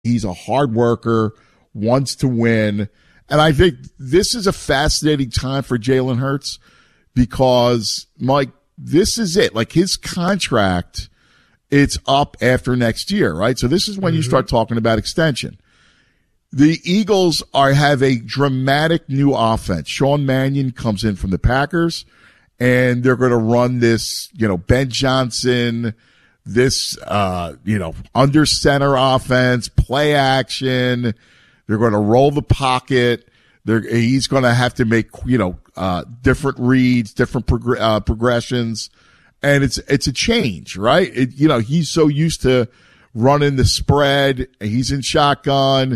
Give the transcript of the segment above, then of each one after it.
He's a hard worker, wants to win. And I think this is a fascinating time for Jalen Hurts because, Mike, this is it. Like his contract, it's up after next year, right? So this is when you start talking about extension. The Eagles have a dramatic new offense. Sean Mannion comes in from the Packers, and they're going to run this, Ben Johnson, this, under center offense, play action. They're going to roll the pocket. He's going to have to make, different reads, different progressions. And it's a change, right? He's so used to running the spread. He's in shotgun.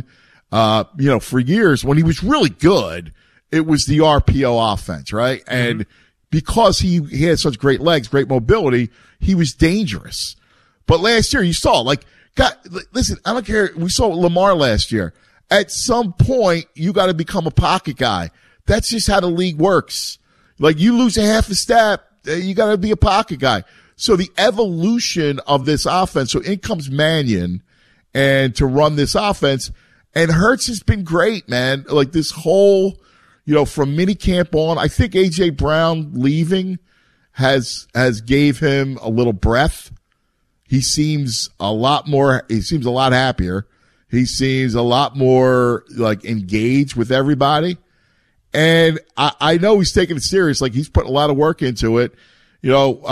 For years when he was really good, it was the RPO offense, right? And because he had such great legs, great mobility, he was dangerous. But last year you saw, listen, I don't care. We saw Lamar last year. At some point, you got to become a pocket guy. That's just how the league works. Like you lose a half a step, you got to be a pocket guy. So the evolution of this offense, so in comes Mannion and to run this offense, and Hurts has been great, man. Like this whole, from minicamp on, I think A.J. Brown leaving has gave him a little breath. He seems a lot happier. He seems a lot more engaged with everybody. And I know he's taking it serious. Like he's putting a lot of work into it. He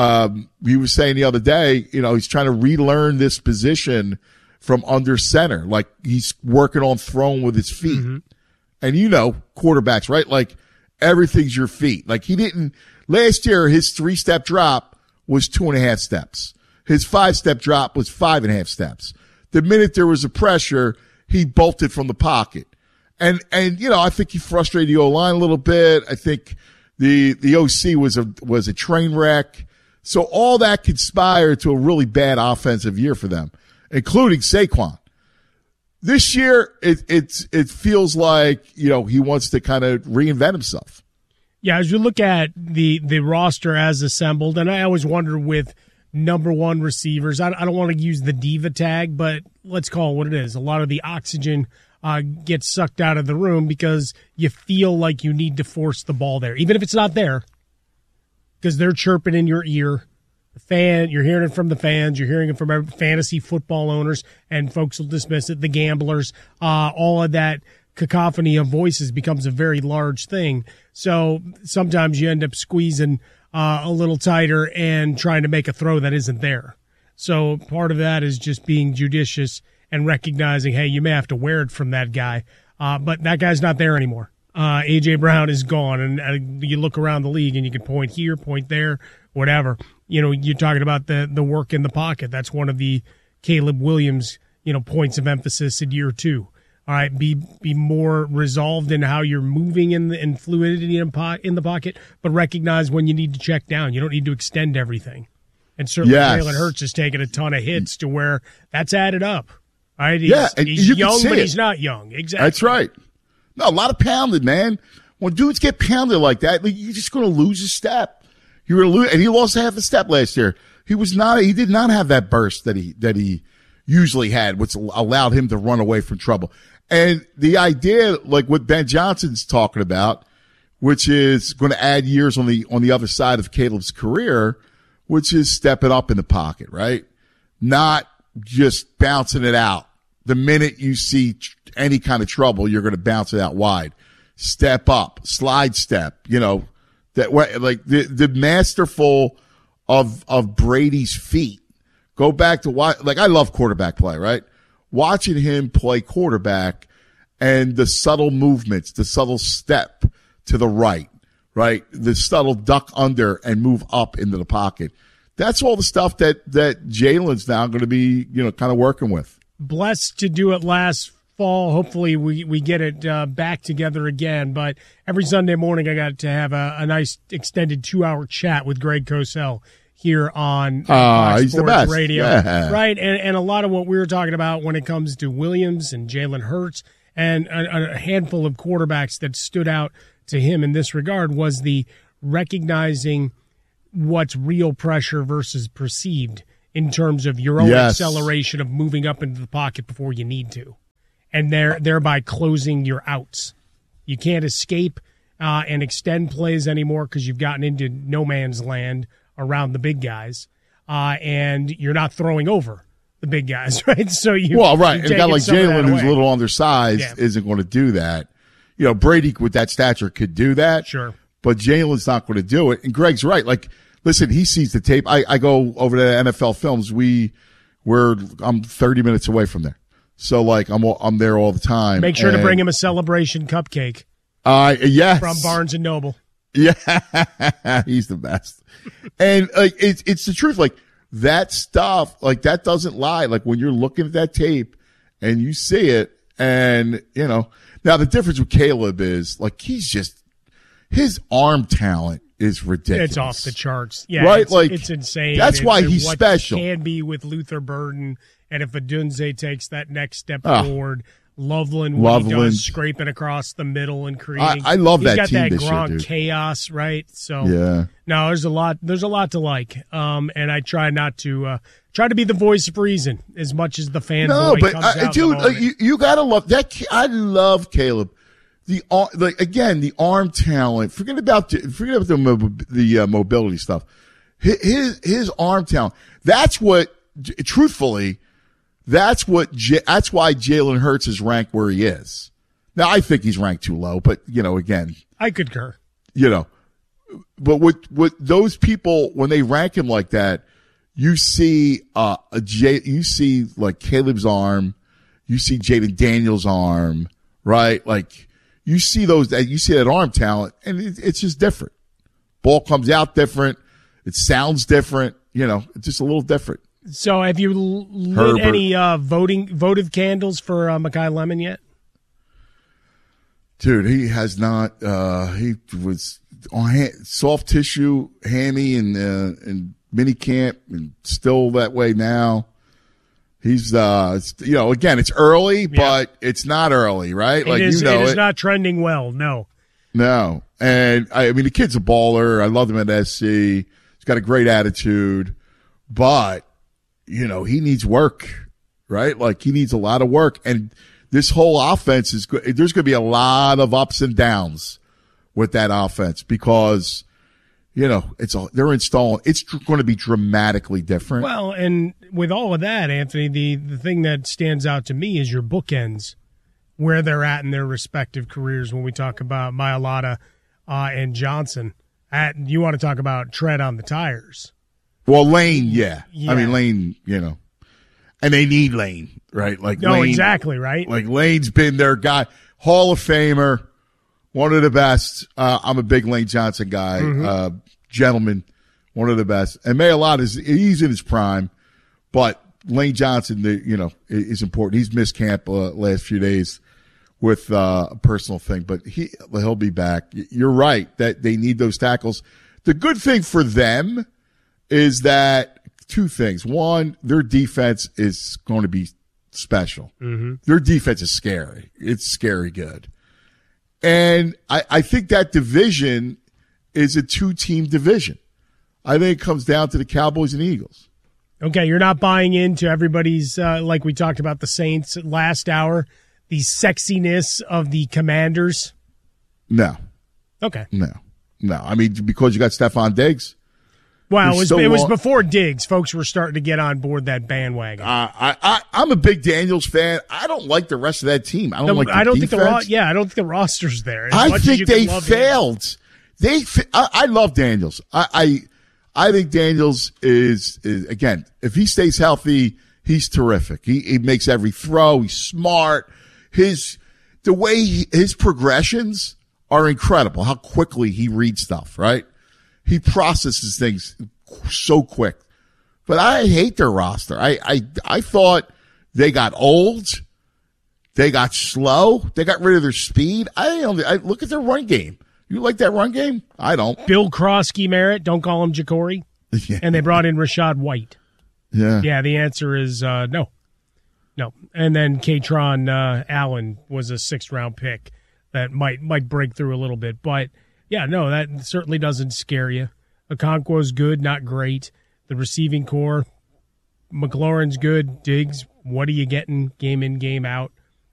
was saying the other day, he's trying to relearn this position from under center. Like he's working on throwing with his feet. And quarterbacks, right? Like everything's your feet. Like last year, his 3-step drop was 2.5 steps. His 5-step drop was 5.5 steps. The minute there was a pressure, he bolted from the pocket. And I think he frustrated the O-line a little bit. I think the OC was a train wreck. So all that conspired to a really bad offensive year for them, including Saquon. This year, it feels like, he wants to kind of reinvent himself. Yeah, as you look at the roster as assembled, and I always wonder with number one receivers, I don't want to use the diva tag, but let's call it what it is. A lot of the oxygen gets sucked out of the room because you feel like you need to force the ball there, even if it's not there, because they're chirping in your ear. You're hearing it from the fans. You're hearing it from fantasy football owners, and folks will dismiss it. The gamblers, all of that cacophony of voices becomes a very large thing. So sometimes you end up squeezing a little tighter and trying to make a throw that isn't there. So part of that is just being judicious and recognizing, hey, you may have to wear it from that guy, but that guy's not there anymore. A.J. Brown is gone, and you look around the league and you can point here, point there, whatever. You're talking about the work in the pocket. That's one of the Caleb Williams, points of emphasis in year 2. All right, be more resolved in how you're moving and fluidity in the pocket, but recognize when you need to check down. You don't need to extend everything. And certainly Jalen Hurts has taken a ton of hits to where that's added up. All right, he's young, but he's not young. Exactly. That's right. No, a lot of pounding, man. When dudes get pounded like that, you're just going to lose a step. You're going to lose, and he lost half a step last year. He did not have that burst that he usually had, which allowed him to run away from trouble. And the idea, like what Ben Johnson's talking about, which is going to add years on the other side of Caleb's career, which is stepping up in the pocket, right? Not just bouncing it out. The minute you see any kind of trouble, you're going to bounce it out wide. Step up, slide step, that way, like the masterful of Brady's feet. Go back to I love quarterback play, right? Watching him play quarterback and the subtle movements, the subtle step to the right, the subtle duck under and move up into the pocket. That's all the stuff that Jalen's now going to be, kind of working with. Blessed to do it last fall. Hopefully we get it back together again. But every Sunday morning I got to have a nice extended 2-hour chat with Greg Cosell here on Fox Sports Radio. Yeah. Right, and a lot of what we were talking about when it comes to Williams and Jalen Hurts and a handful of quarterbacks that stood out to him in this regard was the recognizing what's real pressure versus perceived in terms of your own acceleration of moving up into the pocket before you need to. and thereby closing your outs. You can't escape and extend plays anymore because you've gotten into no man's land around the big guys, and you're not throwing over the big guys, right? So and a guy like Jalen, who's a little undersized, isn't going to do that. You know, Brady with that stature could do that, sure, but Jalen's not going to do it. And Greg's right. Like, listen, he sees the tape. I go over to NFL Films. I'm 30 minutes away from there, so like I'm there all the time. Make sure to bring him a celebration cupcake. Yes, from Barnes and Noble. Yeah, he's the best. And like it's the truth. Like that stuff, like that doesn't lie. Like when you're looking at that tape and you see it, and you know, now the difference with Caleb is like his arm talent is ridiculous. It's off the charts. Yeah, right? It's insane. That's why he's what special. Can be with Luther Burden, and if Odunze takes that next step forward. Loveland he does scraping across the middle and creating. I love that team. He's got that Gronk Gronk chaos, right? So yeah. No, there's a lot to like. And I try not to try to be the voice of reason as much as the fanboy comes out. Dude, you gotta love that. I love Caleb. The arm talent. Forget about the mobility stuff. His arm talent. That's what. Truthfully. That's why Jalen Hurts is ranked where he is. Now, I think he's ranked too low, but, you know, again. I concur. You know, but with those people, when they rank him like that, you see, you see like Caleb's arm, you see Jaden Daniels' arm, right? Like, you see that arm talent, and it's just different. Ball comes out different. It sounds different. You know, it's just a little different. So have you lit any votive candles for Mekhi Lemon yet? Dude, he has not. He was on soft tissue hammy in mini camp and still that way now. He's again, it's early, but it's not early, right? It is not trending well. No. And I mean, the kid's a baller. I love him at SC. He's got a great attitude, but you know, he needs work, right? Like he needs a lot of work. And this whole offense is good. There's going to be a lot of ups and downs with that offense because, you know, they're installing. It's going to be dramatically different. Well, and with all of that, Anthony, the thing that stands out to me is your bookends, where they're at in their respective careers when we talk about Mailata and Johnson. You want to talk about tread on the tires. Well, Lane, yeah. I mean, Lane, you know, and they need Lane, right? Like, Lane, exactly, right? Like, Lane's been their guy, Hall of Famer, one of the best. I'm a big Lane Johnson guy, gentleman, one of the best. And Mailata he's in his prime, but Lane Johnson, is important. He's missed camp last few days with a personal thing, but he'll be back. You're right that they need those tackles. The good thing for them is that two things. One, their defense is going to be special. Mm-hmm. Their defense is scary. It's scary good. And I think that division is a two-team division. I think it comes down to the Cowboys and Eagles. Okay, you're not buying into everybody's, like we talked about the Saints last hour, the sexiness of the Commanders? No. Okay. No. I mean, because you got Stephon Diggs. Well, it was before Diggs. Folks were starting to get on board that bandwagon. I'm a big Daniels fan. I don't like the rest of that team. I don't think the roster's there. I think they failed. I love Daniels. I think Daniels is again, if he stays healthy, he's terrific. He makes every throw. He's smart. His progressions are incredible. How quickly he reads stuff, right? He processes things so quick. But I hate their roster. I thought they got old. They got slow. They got rid of their speed. I look at their run game. You like that run game? I don't. Bill Krosky Merritt, don't call him Jacory. Yeah. And they brought in Rashad White. Yeah. Yeah, the answer is no. No. And then Katron Allen was a 6th-round pick that might break through a little bit. But, yeah, no, that certainly doesn't scare you. Okonkwo's good, not great. The receiving core, McLaurin's good. Diggs, what are you getting game in, game out?